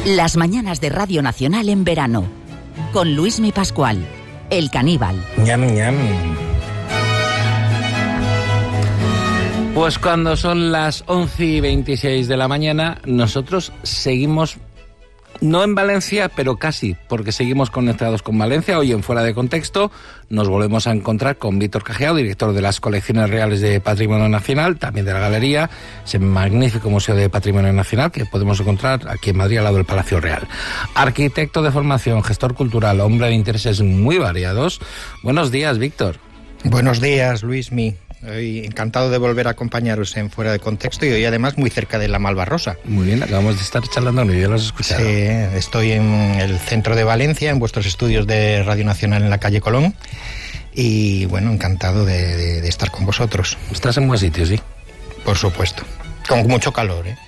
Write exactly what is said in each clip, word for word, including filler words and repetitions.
Las mañanas de Radio Nacional en verano, con Luismi Pascual, el caníbal. Ñam, ñam. Pues cuando son las once y veintiséis de la mañana, nosotros seguimos, no en Valencia, pero casi, porque seguimos conectados con Valencia. Hoy en Fuera de Contexto nos volvemos a encontrar con Víctor Cajiao, director de las Colecciones Reales de Patrimonio Nacional, también de la Galería, ese magnífico Museo de Patrimonio Nacional que podemos encontrar aquí en Madrid, al lado del Palacio Real. Arquitecto de formación, gestor cultural, hombre de intereses muy variados. Buenos días, Víctor. Buenos días, Luismi. Hoy encantado de volver a acompañaros en Fuera de Contexto y hoy además muy cerca de la Malvarrosa. Muy bien, acabamos de estar charlando, ya lo has escuchado. Sí, estoy en el centro de Valencia, en vuestros estudios de Radio Nacional en la calle Colón y bueno, encantado de, de, de estar con vosotros. Estás en buen sitio, sí. Por supuesto, con mucho calor, ¿eh?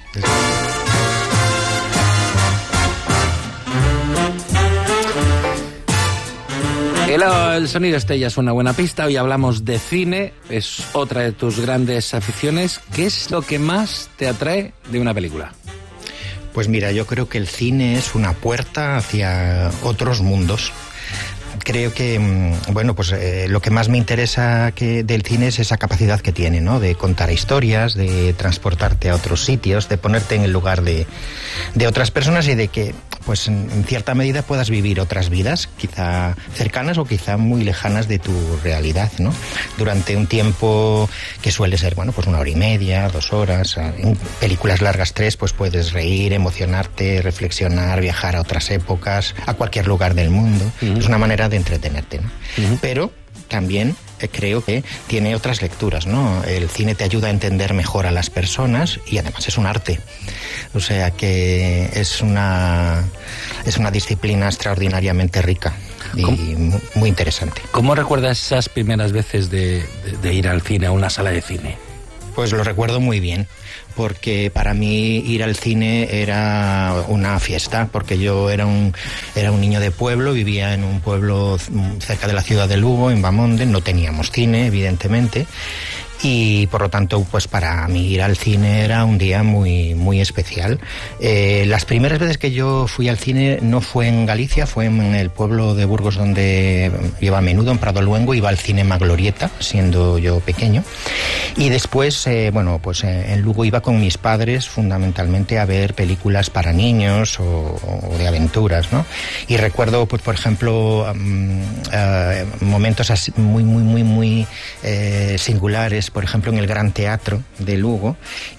El, el sonido Estella es una buena pista. Hoy hablamos de cine, es otra de tus grandes aficiones. ¿Qué es lo que más te atrae de una película? Pues mira, yo creo que el cine es una puerta hacia otros mundos. Creo que, bueno, pues eh, lo que más me interesa que del cine es esa capacidad que tiene, ¿no? De contar historias, de transportarte a otros sitios, de ponerte en el lugar de, de otras personas y de que, pues en, en cierta medida puedas vivir otras vidas, quizá cercanas o quizá muy lejanas de tu realidad, ¿no? Durante un tiempo que suele ser, bueno, pues una hora y media, dos horas. En películas largas, tres, pues puedes reír, emocionarte, reflexionar, viajar a otras épocas, a cualquier lugar del mundo. Uh-huh. Es una manera de entretenerte, ¿no? Uh-huh. Pero también eh, creo que tiene otras lecturas, ¿no? El cine te ayuda a entender mejor a las personas y además es un arte. O sea que es una es una disciplina extraordinariamente rica y muy, muy interesante. ¿Cómo recuerdas esas primeras veces de, de, de ir al cine, a una sala de cine? Pues lo recuerdo muy bien, porque para mí ir al cine era una fiesta, porque yo era un era un niño de pueblo, vivía en un pueblo cerca de la ciudad de Lugo, en Bamonde, no teníamos cine, evidentemente, y por lo tanto, pues para mí ir al cine era un día muy muy especial. Eh, las primeras veces que yo fui al cine no fue en Galicia, fue en el pueblo de Burgos donde iba a menudo, en Prado Luengo, iba al Cinema Glorieta, siendo yo pequeño. Y después, eh, bueno, pues eh, en Lugo iba con mis padres fundamentalmente a ver películas para niños o, o de aventuras, ¿no? Y recuerdo, pues por ejemplo, um, uh, momentos así muy, muy, muy, muy eh, singulares, por ejemplo, en el Gran Teatro de Lugo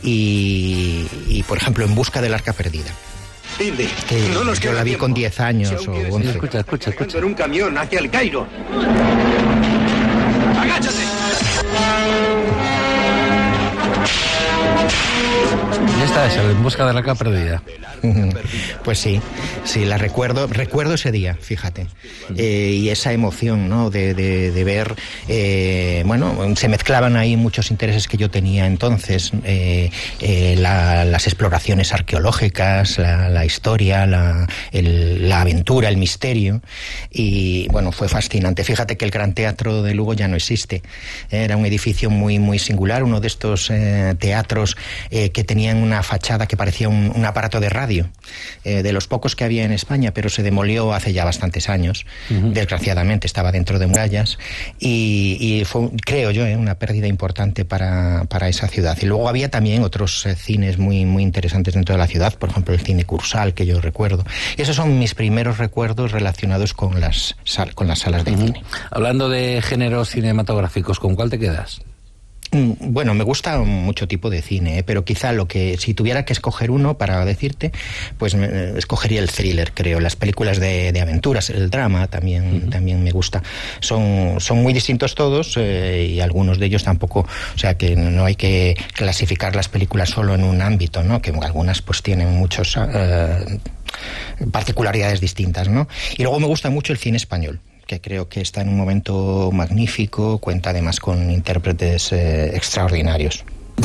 y, y por ejemplo, En busca del arca perdida. Indy, que no nos yo la vi tiempo. con diez años si o once. Escucha, escucha, escucha. En un camión hacia el Cairo. ¡Agáchate! Ya está eso, En busca de la arca perdida. Pues sí, sí, la recuerdo, recuerdo ese día, fíjate, eh, y esa emoción, ¿no? De, de, de ver, eh, bueno, se mezclaban ahí muchos intereses que yo tenía entonces, eh, eh, la, las exploraciones arqueológicas, la, la historia, la, el, la aventura, el misterio, y bueno, fue fascinante. Fíjate que el Gran Teatro de Lugo ya no existe, era un edificio muy, muy singular, uno de estos eh, teatros eh, que tenían una fachada que parecía un, un aparato de radio, eh, de los pocos que había en España, pero se demolió hace ya bastantes años. Uh-huh. Desgraciadamente estaba dentro de murallas y, y fue, creo yo, eh, una pérdida importante para, para esa ciudad. Y luego había también otros eh, cines muy, muy interesantes dentro de la ciudad, por ejemplo el cine Cursal, que yo recuerdo. Y esos son mis primeros recuerdos relacionados con las, sal, con las salas de uh-huh. cine. Hablando de géneros cinematográficos, ¿con cuál te quedas? Bueno, me gusta mucho tipo de cine, ¿eh? Pero quizá lo que, si tuviera que escoger uno para decirte, pues me, escogería el thriller, creo. Las películas de, de aventuras, el drama también, uh-huh. también me gusta. Son, son muy distintos todos eh, y algunos de ellos tampoco, o sea que no hay que clasificar las películas solo en un ámbito, ¿no? Que algunas pues tienen muchos eh, particularidades distintas, ¿no? Y luego me gusta mucho el cine español, que creo que está en un momento magnífico, cuenta además con intérpretes eh, extraordinarios.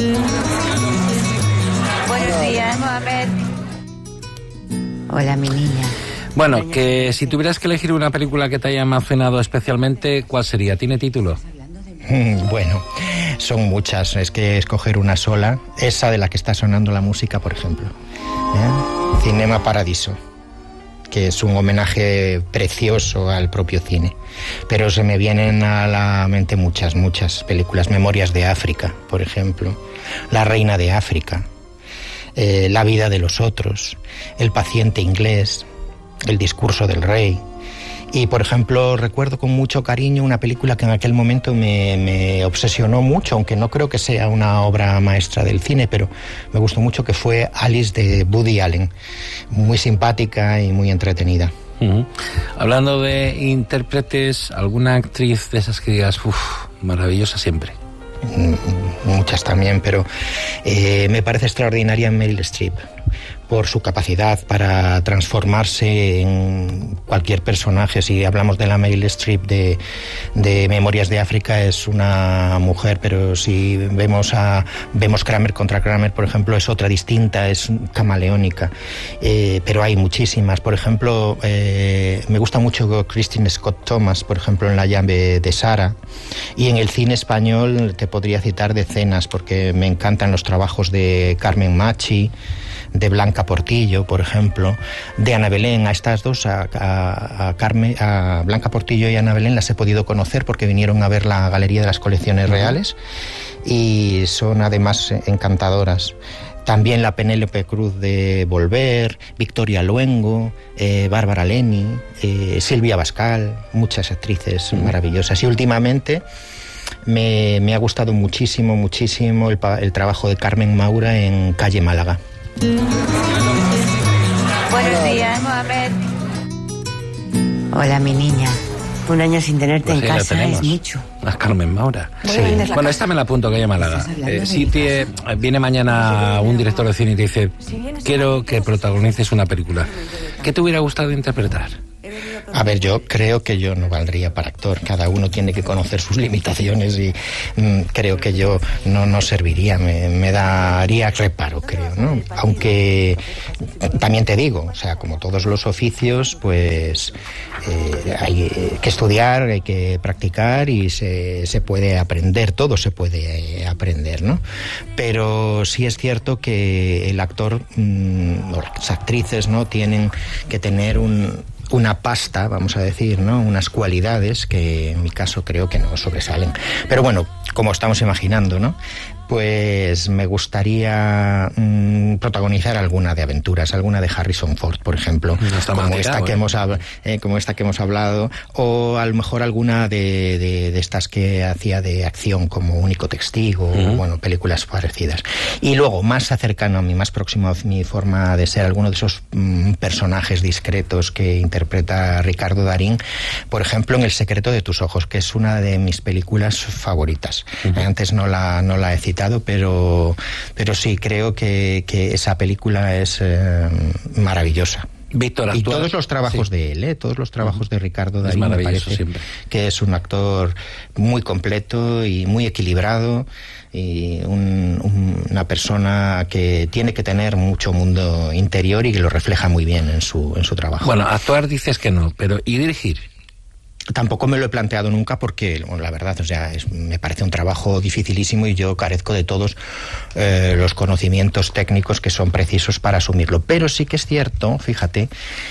Buenos días, Mohamed. Hola, mi niña. Bueno, que si tuvieras que elegir una película que te haya emocionado especialmente, ¿cuál sería? ¿Tiene título? Bueno, son muchas, es que escoger una sola, esa de la que está sonando la música, por ejemplo. ¿Eh? Cinema Paradiso, que es un homenaje precioso al propio cine. Pero se me vienen a la mente muchas, muchas películas. Memorias de África, por ejemplo. La Reina de África. Eh, La vida de los otros. El paciente inglés. El discurso del rey. Y, por ejemplo, recuerdo con mucho cariño una película que en aquel momento me, me obsesionó mucho, aunque no creo que sea una obra maestra del cine, pero me gustó mucho, que fue Alice de Woody Allen. Muy simpática y muy entretenida. Uh-huh. Hablando de intérpretes, ¿alguna actriz de esas que digas, uff, maravillosa siempre? Muchas también, pero eh, me parece extraordinaria Meryl Streep, por su capacidad para transformarse en cualquier personaje. Si hablamos de la Meryl Streep de, de Memorias de África, es una mujer, pero si vemos a vemos Kramer contra Kramer, por ejemplo, es otra distinta, es camaleónica. Eh, pero hay muchísimas. Por ejemplo, eh, me gusta mucho Christine Scott Thomas, por ejemplo, en La llave de Sara. Y en el cine español te podría citar decenas, porque me encantan los trabajos de Carmen Machi, de Blanca Portillo, por ejemplo, de Ana Belén. A estas dos, a, a, a, Carmen, a Blanca Portillo y a Ana Belén, las he podido conocer porque vinieron a ver la Galería de las Colecciones Reales y son además encantadoras. También la Penélope Cruz de Volver, Victoria Luengo, eh, Bárbara Leni, eh, Silvia Bascal, muchas actrices mm. maravillosas. Y últimamente me, me ha gustado muchísimo, muchísimo el, el trabajo de Carmen Maura en Calle Málaga. Buenos días, Mohamed. Hola, mi niña. Un año sin tenerte pues en casa es mucho. A Carmen Maura. Sí. Bueno, esta me la apunto, Calle Málaga. Eh, si te, viene mañana un director de cine y te dice, quiero que protagonices una película, ¿qué te hubiera gustado interpretar? A ver, yo creo que yo no valdría para actor. Cada uno tiene que conocer sus limitaciones y mmm, creo que yo no, no serviría, me, me daría reparo, creo, ¿no? Aunque también te digo, o sea, como todos los oficios, pues eh, hay que estudiar, hay que practicar y se, se puede aprender, todo se puede aprender, ¿no? Pero sí es cierto que el actor, mmm, o las actrices, ¿no?, tienen que tener un... una pasta, vamos a decir, ¿no?, unas cualidades que en mi caso creo que no sobresalen. Pero bueno, como estamos imaginando, ¿no?, pues me gustaría mmm, protagonizar alguna de aventuras, alguna de Harrison Ford, por ejemplo, no está como, tirado, esta ¿eh? que hemos, eh, como esta que hemos hablado, o a lo mejor alguna de, de, de estas que hacía de acción, como Único Testigo, uh-huh. o, bueno, películas parecidas. Y luego, más cercano a mí, más próximo a mi forma de ser, alguno de esos mmm, personajes discretos que interpreta Ricardo Darín, por ejemplo, en El secreto de tus ojos, que es una de mis películas favoritas. Uh-huh. Antes no la, no la he citado, pero, pero sí, creo que, que esa película es eh, maravillosa. Víctor, y actúa... todos los trabajos sí. de él, ¿eh? Todos los trabajos de Ricardo Darín, es me parece siempre. que es un actor muy completo y muy equilibrado y un, un, una persona que tiene que tener mucho mundo interior y que lo refleja muy bien en su, en su trabajo. Bueno, actuar dices que no, pero ¿y dirigir? Tampoco me lo he planteado nunca porque, bueno, la verdad, o sea, es, me parece un trabajo dificilísimo y yo carezco de todos eh, los conocimientos técnicos que son precisos para asumirlo. Pero sí que es cierto, fíjate,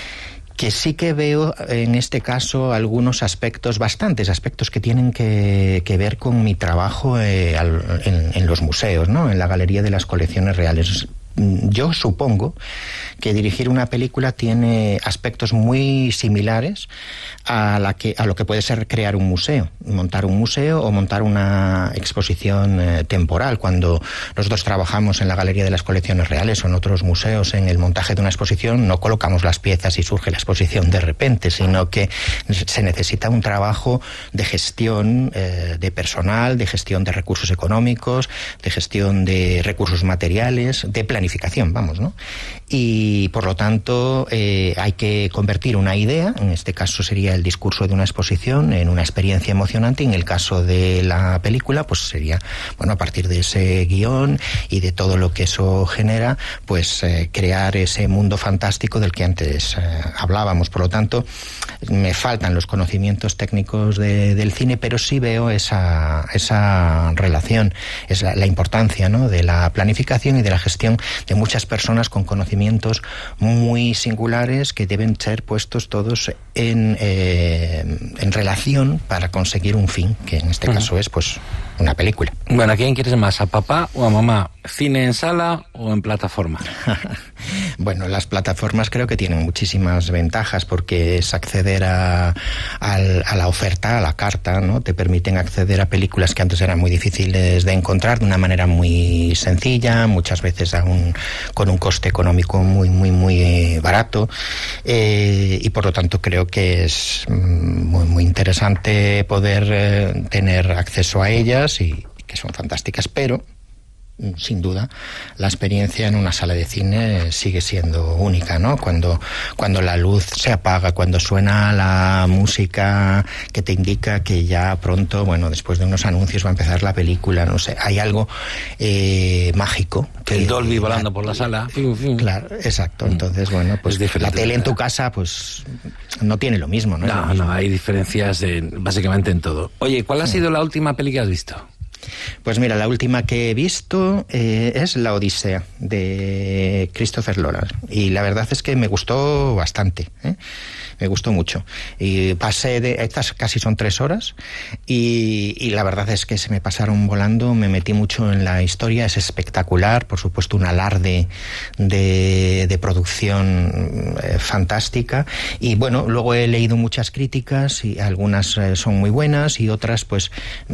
que sí que veo en este caso algunos aspectos, bastantes aspectos que tienen que, que ver con mi trabajo eh, al, en, en los museos, ¿no?, en la Galería de las Colecciones Reales. Yo supongo que dirigir una película tiene aspectos muy similares a, la que, a lo que puede ser crear un museo, montar un museo o montar una exposición eh, temporal. Cuando nosotros trabajamos en la Galería de las Colecciones Reales o en otros museos en el montaje de una exposición, no colocamos las piezas y surge la exposición de repente, sino que se necesita un trabajo de gestión eh, de personal, de gestión de recursos económicos, de gestión de recursos materiales, de planificación, vamos, ¿no? Y por lo tanto eh, hay que convertir una idea, en este caso sería el discurso de una exposición, en una experiencia emocionante, y en el caso de la película pues sería, bueno, a partir de ese guión y de todo lo que eso genera, pues eh, crear ese mundo fantástico del que antes eh, hablábamos. Por lo tanto, me faltan los conocimientos técnicos de, del cine, pero sí veo esa, esa relación, es la, la importancia, ¿no?, de la planificación y de la gestión de muchas personas con conocimientos muy singulares que deben ser puestos todos en, eh, en relación para conseguir un fin, que en este uh-huh. caso es pues una película. Bueno, ¿a quién quieres más? ¿A papá o a mamá? ¿Cine en sala o en plataforma? Bueno, las plataformas creo que tienen muchísimas ventajas porque es acceder a, a, a la oferta, a la carta, ¿no? Te permiten acceder a películas que antes eran muy difíciles de encontrar de una manera muy sencilla, muchas veces a un, con un coste económico muy, muy, muy barato, eh, y por lo tanto creo que es muy, muy interesante poder eh, tener acceso a ellas y que son fantásticas, pero sin duda la experiencia en una sala de cine sigue siendo única, ¿no? Cuando, cuando la luz se apaga, cuando suena la música que te indica que ya pronto, bueno, después de unos anuncios va a empezar la película, no sé, hay algo eh, mágico. Que el Dolby volando por la sala. Claro, exacto. Entonces, bueno, pues la tele en tu casa, pues no tiene lo mismo, ¿no? No, no, hay diferencias en, básicamente en todo. Oye, ¿cuál ha sido la última peli que has visto? Pues mira, la última que he visto eh, es La Odisea, de Christopher Nolan. Y la verdad es que me gustó bastante, ¿eh? Me gustó mucho. Y pasé de... Estas casi son tres horas y, y la verdad es que se me pasaron volando, me metí mucho en la historia, es espectacular, por supuesto un alarde de, de producción eh, fantástica. Y bueno, luego he leído muchas críticas y algunas eh, son muy buenas y otras pues...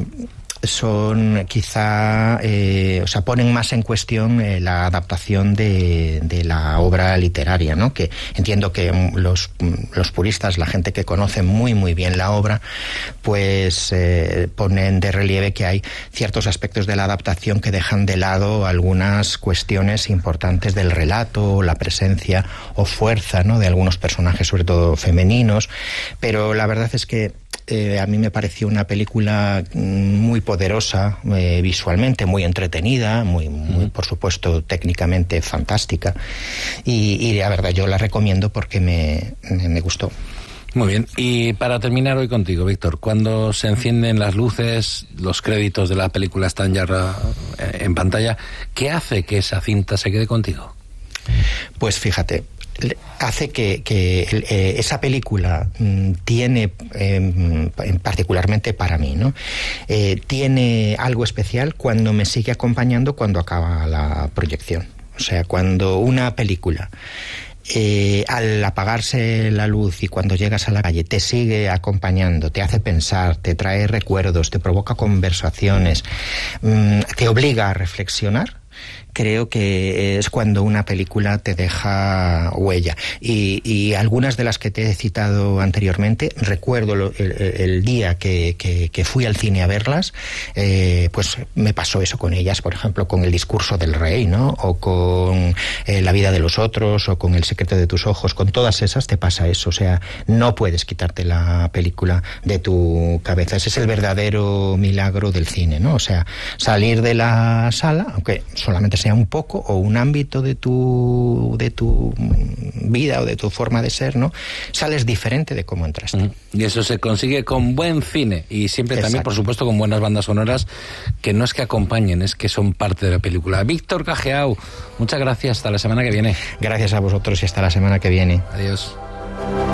son quizá, eh, o sea, ponen más en cuestión eh, la adaptación de, de la obra literaria, ¿no? Que entiendo que los, los puristas, la gente que conoce muy muy bien la obra, pues eh, ponen de relieve que hay ciertos aspectos de la adaptación que dejan de lado algunas cuestiones importantes del relato, la presencia o fuerza, ¿no? De algunos personajes, sobre todo femeninos, pero la verdad es que Eh, a mí me pareció una película muy poderosa eh, visualmente, muy entretenida, muy, muy por supuesto técnicamente fantástica y, y la verdad yo la recomiendo porque me, me, me gustó. Muy bien, y para terminar hoy contigo, Víctor, cuando se encienden las luces, los créditos de la película están ya en pantalla, ¿qué hace que esa cinta se quede contigo? Pues fíjate, hace que, que eh, esa película mm, tiene, eh, particularmente para mí, ¿no? Eh, tiene algo especial cuando me sigue acompañando cuando acaba la proyección. O sea, cuando una película, eh, al apagarse la luz y cuando llegas a la calle, te sigue acompañando, te hace pensar, te trae recuerdos, te provoca conversaciones, mm, te obliga a reflexionar, creo que es cuando una película te deja huella. Y, y algunas de las que te he citado anteriormente, recuerdo lo, el, el día que, que, que fui al cine a verlas, eh, pues me pasó eso con ellas, por ejemplo, con El discurso del rey, ¿no? O con eh, La vida de los otros, o con El secreto de tus ojos. Con todas esas te pasa eso. O sea, no puedes quitarte la película de tu cabeza. Ese es el verdadero milagro del cine, ¿no? O sea, salir de la sala, aunque solamente sea un poco o un ámbito de tu de tu vida o de tu forma de ser, ¿no? Sales diferente de cómo entraste. Mm. Y eso se consigue con buen cine y siempre Exacto. también, por supuesto, con buenas bandas sonoras que no es que acompañen, es que son parte de la película. Víctor Cageau, muchas gracias, hasta la semana que viene. Gracias a vosotros y hasta la semana que viene. Adiós.